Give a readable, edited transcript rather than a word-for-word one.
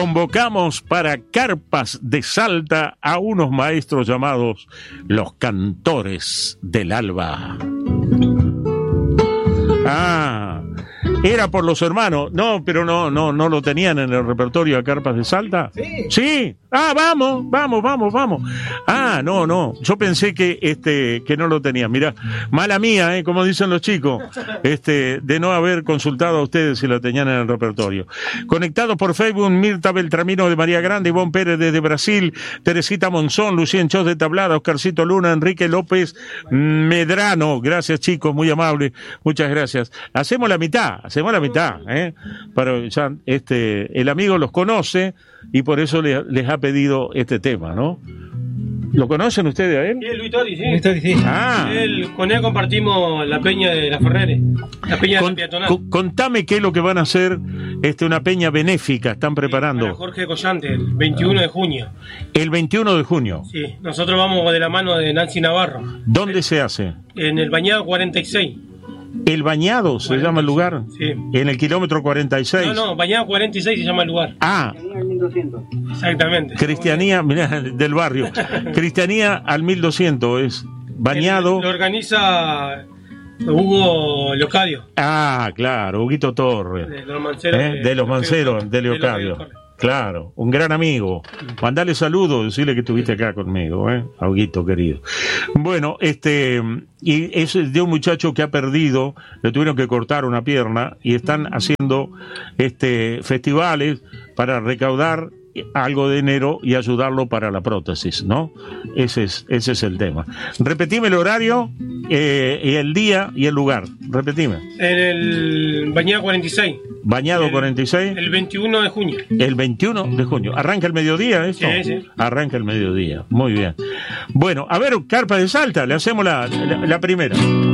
convocamos para Carpas de Salta a unos maestros llamados los Cantores del Alba. Era por los hermanos. No, pero no lo tenían en el repertorio a Carpas de Salta. Sí. Vamos. No. Yo pensé que no lo tenían. Mirá, mala mía, como dicen los chicos, de no haber consultado a ustedes si lo tenían en el repertorio. Conectados por Facebook, Mirta Beltramino de María Grande, Ivonne Pérez desde Brasil, Teresita Monzón, Lucien Chos de Tablada, Oscarcito Luna, Enrique López Medrano. Gracias, chicos, muy amable. Muchas gracias. Hacemos la mitad, Pero ya el amigo los conoce y por eso les ha pedido este tema, ¿no? ¿Lo conocen ustedes a él? Sí, Luis Tori, sí. Con él compartimos la peña de la Ferrere, la peña de la peatonal. Contame qué es lo que van a hacer, una peña benéfica, están preparando. Para Jorge Collante, el 21 de junio. El 21 de junio. Sí, nosotros vamos de la mano de Nancy Navarro. ¿Dónde se hace? En el Bañado 46. ¿El Bañado se llama el lugar? Sí. ¿En el kilómetro 46? No, Bañado 46 se llama el lugar. Cristianía al 1200. Exactamente. Cristianía, mirá, del barrio. Cristianía al 1200 es Bañado. Lo organiza Hugo Leocadio. Claro, Huguito Torres. De los Manceros. De los Manceros, de Leocadio. Claro, un gran amigo. Mandale saludos, decirle que estuviste acá conmigo, a Huguito querido. Bueno, y es de un muchacho que ha perdido, le tuvieron que cortar una pierna y están haciendo festivales para recaudar algo de dinero y ayudarlo para la prótesis, ¿no? Ese es el tema. Repetime el horario, y el día y el lugar. Repetime. En el Bañado 46. Bañado 46. El 21 de junio. El 21 de junio. ¿Arranca el mediodía esto? Sí. Arranca el mediodía. Muy bien. Bueno, a ver, Carpa de Salta, le hacemos la primera.